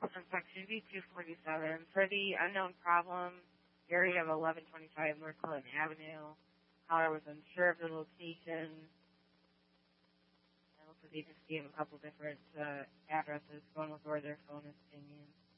section B247 for the unknown problem, area of 1125 North Clinton Avenue. Caller was unsure of the location. It looks like they just gave a couple different addresses, going with where their phone is pinging.